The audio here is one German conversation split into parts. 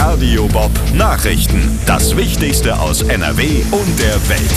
Radio Bob Nachrichten. Das Wichtigste aus NRW und der Welt.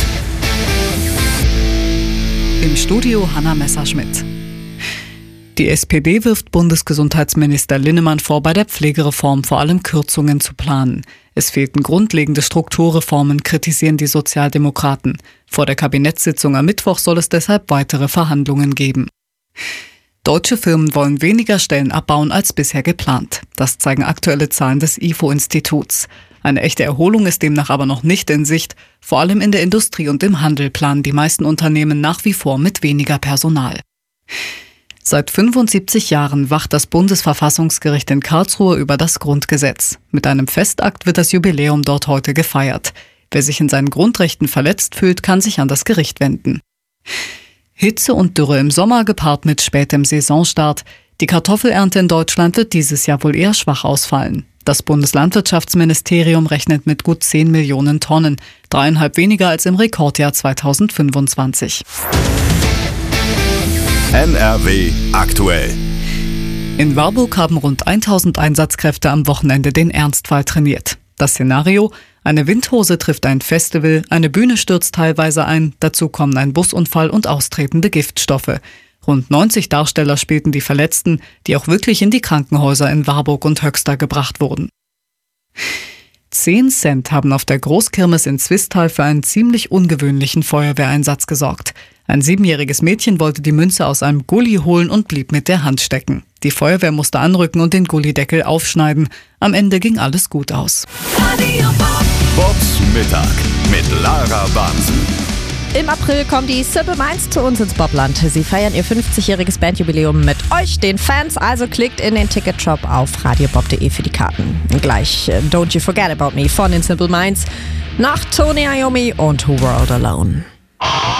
Im Studio Hanna Messerschmidt. Die SPD wirft Bundesgesundheitsminister Linnemann vor, bei der Pflegereform vor allem Kürzungen zu planen. Es fehlten grundlegende Strukturreformen, kritisieren die Sozialdemokraten. Vor der Kabinettssitzung am Mittwoch soll es deshalb weitere Verhandlungen geben. Deutsche Firmen wollen weniger Stellen abbauen als bisher geplant. Das zeigen aktuelle Zahlen des IFO-Instituts. Eine echte Erholung ist demnach aber noch nicht in Sicht. Vor allem in der Industrie und im Handel planen die meisten Unternehmen nach wie vor mit weniger Personal. Seit 75 Jahren wacht das Bundesverfassungsgericht in Karlsruhe über das Grundgesetz. Mit einem Festakt wird das Jubiläum dort heute gefeiert. Wer sich in seinen Grundrechten verletzt fühlt, kann sich an das Gericht wenden. Hitze und Dürre im Sommer gepaart mit spätem Saisonstart. Die Kartoffelernte in Deutschland wird dieses Jahr wohl eher schwach ausfallen. Das Bundeslandwirtschaftsministerium rechnet mit gut 10 Millionen Tonnen, 3,5 weniger als im Rekordjahr 2025. NRW aktuell. In Warburg haben rund 1000 Einsatzkräfte am Wochenende den Ernstfall trainiert. Das Szenario: eine Windhose trifft ein Festival, eine Bühne stürzt teilweise ein, dazu kommen ein Busunfall und austretende Giftstoffe. Rund 90 Darsteller spielten die Verletzten, die auch wirklich in die Krankenhäuser in Warburg und Höxter gebracht wurden. 10 Cent haben auf der Großkirmes in Zwistal für einen ziemlich ungewöhnlichen Feuerwehreinsatz gesorgt. Ein 7-jähriges Mädchen wollte die Münze aus einem Gully holen und blieb mit der Hand stecken. Die Feuerwehr musste anrücken und den Gullydeckel aufschneiden. Am Ende ging alles gut aus. Bobs Mittag mit Lara Bansen. Im April kommen die Simple Minds zu uns ins Bobland. Sie feiern ihr 50-jähriges Bandjubiläum mit euch, den Fans. Also klickt in den Ticketshop auf radiobob.de für die Karten. Gleich Don't You Forget About Me von den Simple Minds nach Tony Iommi und Who World Alone.